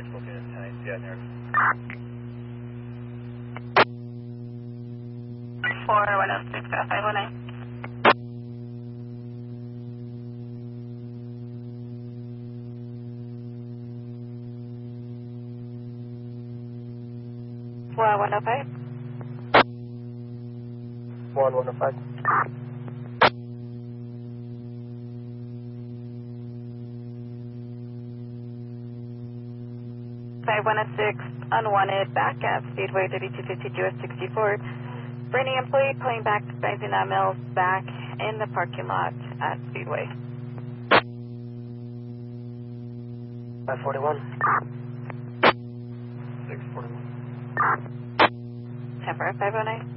looking at 10, yeah, there. 4106, 519. Well, 105. 105. 5106, unwanted, back at Speedway, W250 US 64. For any employee pulling back to Benzina Mills, back in the parking lot at Speedway. 541. 641. 10 for 509.